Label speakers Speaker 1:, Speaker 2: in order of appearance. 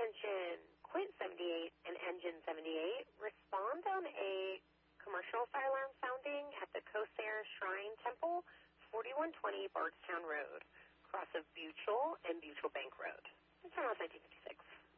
Speaker 1: Attention, Quint 78 and Engine 78, respond on a commercial fire alarm sounding at the Corsair Shrine Temple, 4120 Bardstown Road, cross of Buchel and Buchel Bank Road. It's around 1956.